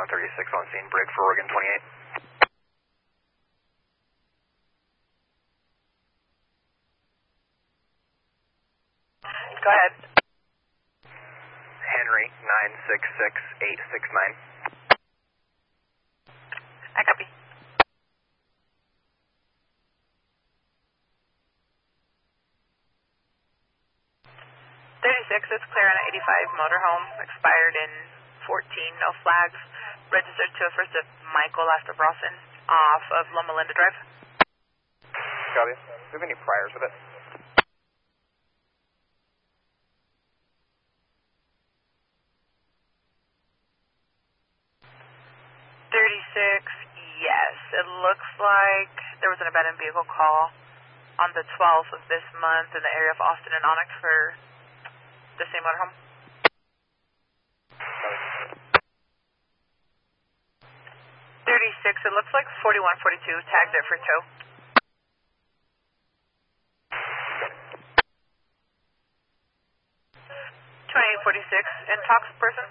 136 on scene, brig for Oregon 28. Go ahead. Henry 966869. I copy. 36, it's clear on 85 motorhome, expired in 14, no flags, registered to a first of Michael Astor Brawson off of Loma Linda Drive. Copy. Do you have any priors with it? 36, yes, it looks like there was an abandoned vehicle call on the 12th of this month in the area of Austin and Onyx for the same motorhome. 36, it looks like 4142 tagged it for tow. 2846, and talks person.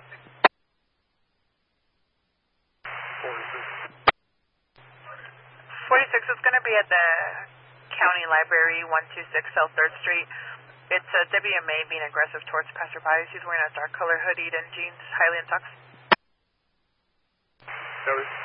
46 is going to be at the County Library, 126 South 3rd Street. It's WMA being aggressive towards passerby. She's wearing a dark color hoodie and jeans, highly intoxicated.